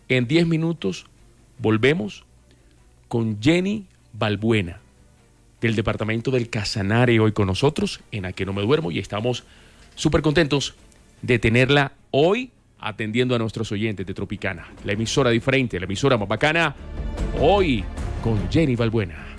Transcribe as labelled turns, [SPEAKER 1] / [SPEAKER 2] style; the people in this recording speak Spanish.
[SPEAKER 1] En 10 minutos volvemos con Jenny Balbuena, del departamento del Casanare, hoy con nosotros en A Que No Me Duermo, y estamos súper contentos de tenerla hoy atendiendo a nuestros oyentes de Tropicana, la emisora diferente, la emisora más bacana, hoy con Jenny Balbuena.